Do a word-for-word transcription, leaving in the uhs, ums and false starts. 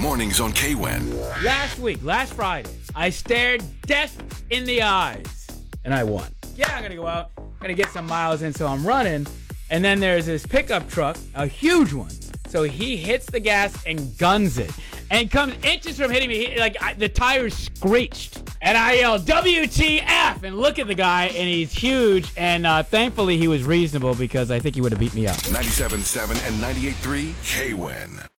Mornings on K W E N. Last week, last Friday, I stared death in the eyes, and I won. Yeah, I'm going to go out, going to get some miles in, so I'm running, and then there's this pickup truck, a huge one. So he hits the gas and guns it, and comes inches from hitting me. He, like I, the tires screeched, and I yelled W T F and look at the guy, and he's huge. And uh, thankfully he was reasonable because I think he would have beat me up. ninety-seven point seven and ninety-eight point three K W E N.